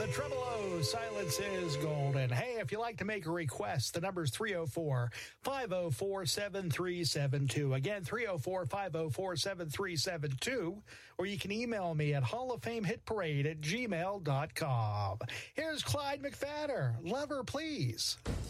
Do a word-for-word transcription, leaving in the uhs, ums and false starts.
Treble O, Silence is Golden. Hey, if you'd like to make a request, the number is three oh four, five oh four, seven three seven two. Again, three oh four, five oh four, seven three seven two. Or you can email me at hall of fame hit parade at gmail dot com. Here's Clyde McPhatter. Lover, please.